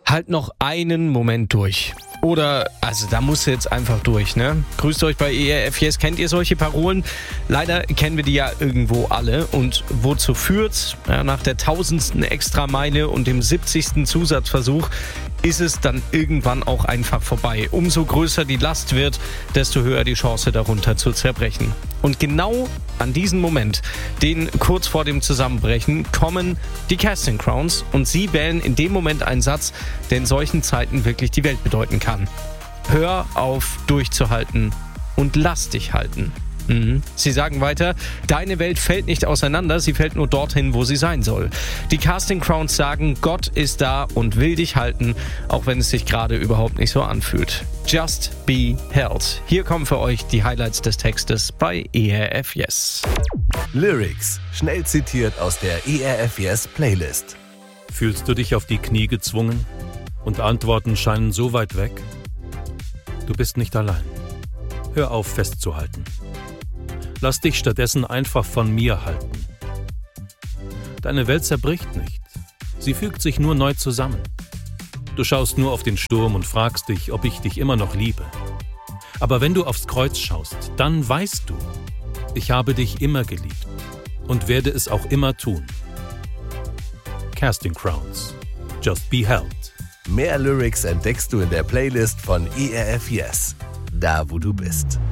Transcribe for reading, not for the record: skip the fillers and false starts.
Halt noch einen Moment durch. Oder, also da musst du jetzt einfach durch, ne? Grüßt euch bei ERF Yes. Kennt ihr solche Parolen? Leider kennen wir die ja irgendwo alle. Und wozu führt's? Ja, nach der 1000. Extrameile und dem 70. Zusatzversuch ist es dann irgendwann auch einfach vorbei. Umso größer die Last wird, desto höher die Chance, darunter zu zerbrechen. Und genau an diesen Moment, den kurz vor dem Zusammenbrechen, kommen die Casting Crowns und sie wählen in dem Moment einen Satz, der in solchen Zeiten wirklich die Welt bedeuten kann. Hör auf, durchzuhalten und lass dich halten. Sie sagen weiter, deine Welt fällt nicht auseinander, sie fällt nur dorthin, wo sie sein soll. Die Casting Crowns sagen, Gott ist da und will dich halten, auch wenn es sich gerade überhaupt nicht so anfühlt. Just be held. Hier kommen für euch die Highlights des Textes bei ERF Yes. Lyrics, schnell zitiert aus der ERF Yes Playlist. Fühlst du dich auf die Knie gezwungen und Antworten scheinen so weit weg? Du bist nicht allein. Hör auf, festzuhalten. Lass dich stattdessen einfach von mir halten. Deine Welt zerbricht nicht. Sie fügt sich nur neu zusammen. Du schaust nur auf den Sturm und fragst dich, ob ich dich immer noch liebe. Aber wenn du aufs Kreuz schaust, dann weißt du, ich habe dich immer geliebt und werde es auch immer tun. Casting Crowns. Just be held. Mehr Lyrics entdeckst du in der Playlist von ERF Yes. Da, wo du bist.